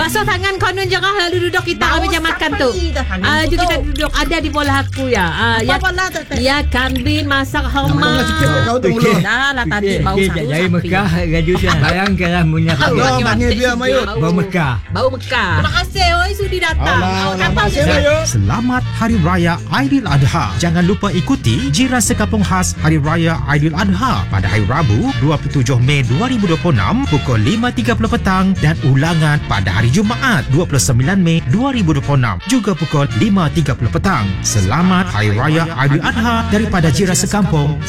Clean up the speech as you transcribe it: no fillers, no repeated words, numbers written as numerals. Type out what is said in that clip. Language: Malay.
Basuh tangan konon jangan lalu duduk kita kami jam makan tu. Jom kita duduk ada di bola aku ya. Ya kambing masak hama. Kau tu mulu. Dah lah tadi bau sangat. Jadi Mekah raju dah. Bayangkanlah punya Bau panggil dia Mayut. Bau Mekah. Bau Mekah. Terima kasih oi sudi datang. Terima kasih Mayut. Selamat Hari Raya Aidiladha. Jangan lupa ikuti Jiran Sekampung Khas Hari Raya Aidiladha pada hari Rabu 27 Mei 2026 pukul 5.30 petang dan ulangan pada hari Jumaat 29 Mei 2026 juga pukul 5.30 petang. Selamat Hari Raya Aidiladha daripada Jiran Sekampung.